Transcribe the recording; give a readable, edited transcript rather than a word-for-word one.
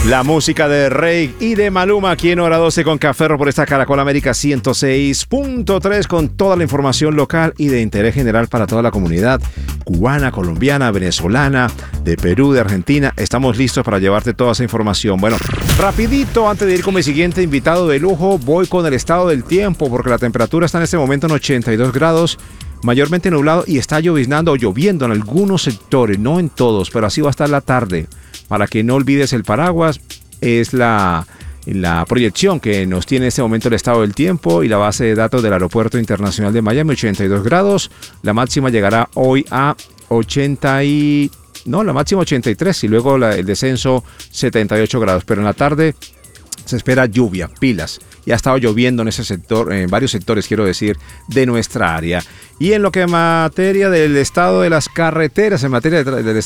La música de Rey y de Maluma aquí en Hora 12 con Café por esta Caracol América 106.3 con toda la información local y de interés general para toda la comunidad cubana, colombiana, venezolana, de Perú, de Argentina. Estamos listos para llevarte toda esa información. Bueno, rapidito, antes de ir con mi siguiente invitado de lujo, voy con el estado del tiempo porque la temperatura está en este momento en 82 grados. Mayormente nublado y está lloviznando o lloviendo en algunos sectores, no en todos, pero así va a estar la tarde. Para que no olvides el paraguas, es la proyección que nos tiene en este momento el estado del tiempo y la base de datos del Aeropuerto Internacional de Miami, 82 grados. La máxima llegará hoy a la máxima 83 y luego el descenso 78 grados. Pero en la tarde se espera lluvia, pilas. Y ha estado lloviendo en ese sector, en varios sectores, quiero decir, de nuestra área. Y en lo que en materia del estado de las carreteras, en materia del